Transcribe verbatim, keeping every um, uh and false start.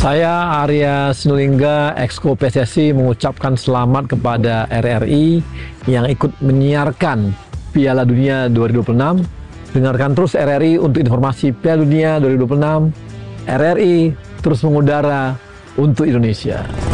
Saya Arya Sinulinga, Exco P S S I mengucapkan selamat kepada R R I yang ikut menyiarkan Piala Dunia dua ribu dua puluh enam. Dengarkan terus R R I untuk informasi Piala Dunia dua ribu dua puluh enam. R R I terus mengudara untuk Indonesia.